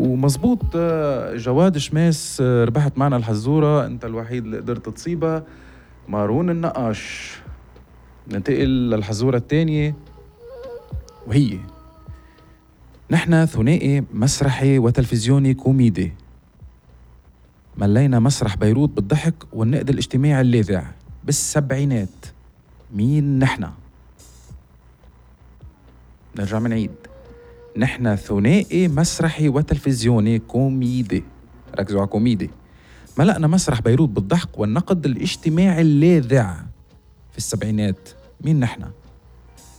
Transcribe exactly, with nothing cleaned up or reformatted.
ومزبوط جواد شماس ربحت معنا الحزورة، انت الوحيد اللي قدرت تصيبها. مارون النقاش. ننتقل للحزورة الثانية وهي: نحن ثنائي مسرحي وتلفزيوني كوميدي، ملينا مسرح بيروت بالضحك والنقد الاجتماعي اللاذع بالسبعينات. مين نحن؟ نرجع منعيد: نحن ثنائي مسرحي وتلفزيوني كوميدي، ركزوا على كوميدي، ملأنا مسرح بيروت بالضحك والنقد الاجتماعي اللاذع في السبعينات. مين نحن؟